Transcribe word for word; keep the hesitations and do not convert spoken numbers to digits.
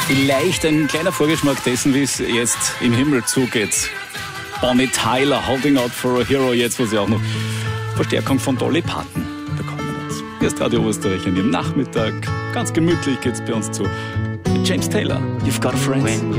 Vielleicht ein kleiner Vorgeschmack dessen, wie es jetzt im Himmel zugeht. Bonnie Tyler, Holding Out for a Hero, jetzt wo sie auch noch Verstärkung von Dolly Parton bekommen hat. Hier ist Radio Österreich an ihrem Nachmittag. Ganz gemütlich geht's bei uns zu. James Taylor, You've Got a Friend.